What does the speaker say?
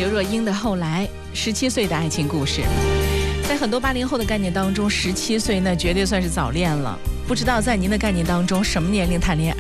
刘若英的《后来》，17岁的爱情故事。在很多80后的概念当中，17岁那绝对算是早恋了。不知道在您的概念当中，什么年龄谈恋